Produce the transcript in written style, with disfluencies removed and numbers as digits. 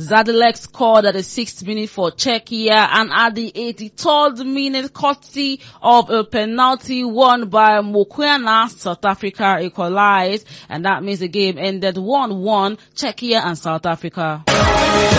Zadilek scored at the 6th minute for Czechia, and at the 83rd minute, courtesy of a penalty won by Mokoena, South Africa equalized, and that means the game ended 1-1, Czechia and South Africa.